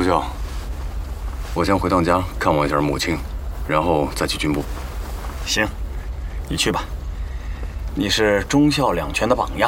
苏校，我先回趟家看望一下母亲，然后再去军部。 行，你去吧。你是忠孝两全的榜样。